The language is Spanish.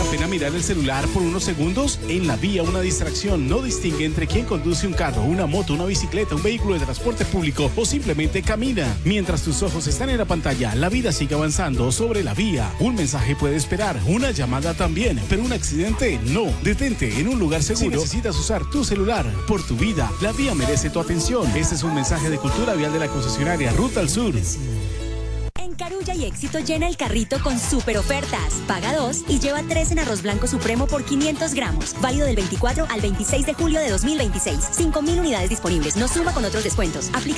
pena mirar el celular por unos segundos? En la vía, una distracción no distingue entre quien conduce un carro, una moto, una bicicleta, un vehículo de transporte público o simplemente camina. Mientras tus ojos están en la pantalla, la vida sigue avanzando sobre la vía. Un mensaje puede esperar, una llamada también, pero un accidente no. Detente en un lugar seguro. Si necesitas usar tu celular por tu vida, la vía merece tu atención. Este es un mensaje de Cultura Vial de la concesionaria Ruta al Sur. En Carulla y Éxito llena el carrito con súper ofertas. Paga 2 y lleva 3 en arroz blanco supremo por 500 gramos. Válido del 24 al 26 de julio de 2026. 5.000 unidades disponibles. No suma con otros descuentos. Aplica